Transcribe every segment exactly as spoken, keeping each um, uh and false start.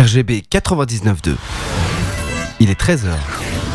R G B quatre-vingt-dix-neuf point deux. Il est treize heures.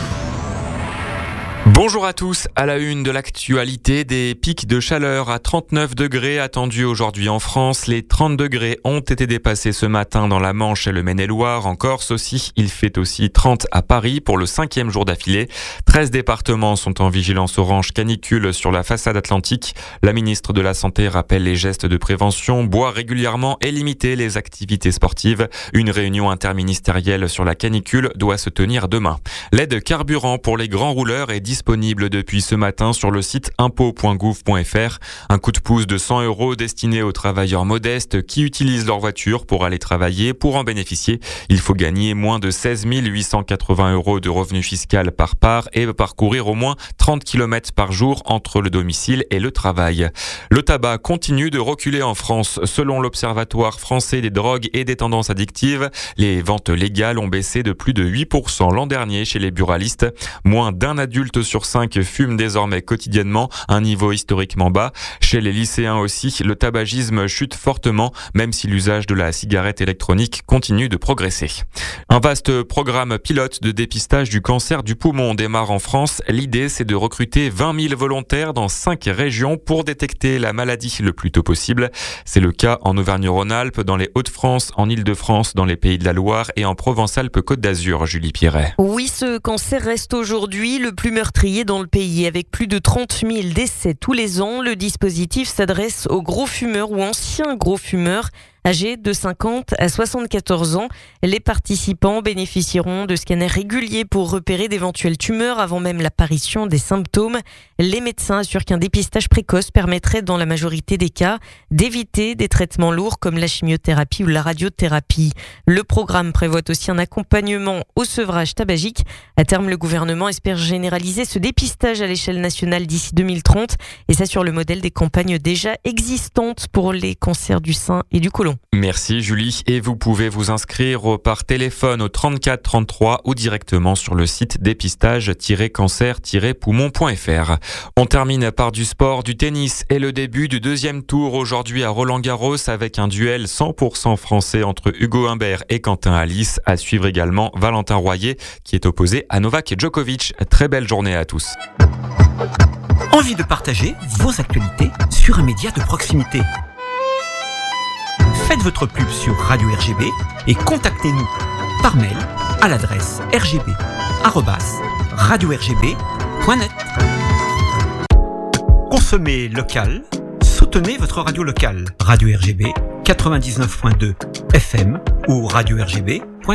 Bonjour à tous, à la une de l'actualité, des pics de chaleur à trente-neuf degrés attendus aujourd'hui en France. Les trente degrés ont été dépassés ce matin dans la Manche et le Maine-et-Loire. En Corse aussi, il fait aussi trente à Paris pour le cinquième jour d'affilée. treize départements sont en vigilance orange canicule sur la façade atlantique. La ministre de la Santé rappelle les gestes de prévention, boire régulièrement et limiter les activités sportives. Une réunion interministérielle sur la canicule doit se tenir demain. L'aide carburant pour les grands rouleurs est disponible depuis ce matin sur le site impôt point gouv point f r. Un coup de pouce de cent euros destiné aux travailleurs modestes qui utilisent leur voiture pour aller travailler. Pour en bénéficier, il faut gagner moins de seize mille huit cent quatre-vingts euros de revenus fiscal par part et parcourir au moins trente kilomètres par jour entre le domicile et le travail. Le tabac continue de reculer en France. Selon l'Observatoire français des drogues et des tendances addictives, les ventes légales ont baissé de plus de huit pour cent l'an dernier chez les buralistes. Moins d'un adulte sur cinq fument désormais quotidiennement, un niveau historiquement bas. Chez les lycéens aussi, le tabagisme chute fortement, même si l'usage de la cigarette électronique continue de progresser. Un vaste programme pilote de dépistage du cancer du poumon démarre en France. L'idée, c'est de recruter vingt mille volontaires dans cinq régions pour détecter la maladie le plus tôt possible. C'est le cas en Auvergne-Rhône-Alpes, dans les Hauts-de-France, en Île-de-France, dans les Pays de la Loire et en Provence-Alpes-Côte d'Azur. Julie Pierret. Oui, ce cancer reste aujourd'hui le plus meurtrier dans le pays. Avec plus de trente mille décès tous les ans, le dispositif s'adresse aux gros fumeurs ou anciens gros fumeurs âgés de cinquante à soixante-quatorze ans. Les participants bénéficieront de scanners réguliers pour repérer d'éventuelles tumeurs avant même l'apparition des symptômes. Les médecins assurent qu'un dépistage précoce permettrait dans la majorité des cas d'éviter des traitements lourds comme la chimiothérapie ou la radiothérapie. Le programme prévoit aussi un accompagnement au sevrage tabagique. À terme, le gouvernement espère généraliser ce dépistage à l'échelle nationale d'ici deux mille trente et ça sur le modèle des campagnes déjà existantes pour les cancers du sein et du côlon. Merci Julie, et vous pouvez vous inscrire par téléphone au trente-quatre trente-trois ou directement sur le site dépistage tiret cancer tiret poumon point f r. On termine par du sport, du tennis et le début du deuxième tour aujourd'hui à Roland-Garros avec un duel cent pour cent français entre Hugo Humbert et Quentin Halys. À suivre également Valentin Royer qui est opposé à Novak Djokovic. Très belle journée à tous. Envie de partager vos actualités sur un média de proximité? Faites votre pub sur Radio R G B et contactez-nous par mail à l'adresse r g b arobase radio r g b point net. Consommez local, soutenez votre radio locale. Radio R G B quatre-vingt-dix-neuf point deux F M ou radio r g b point net.